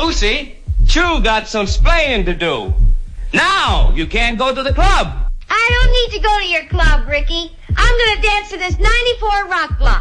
Lucy, Chew got some splaining to do. Now, you can't go to the club. I don't need to go to your club, Ricky. I'm going to dance to this 94 rock block.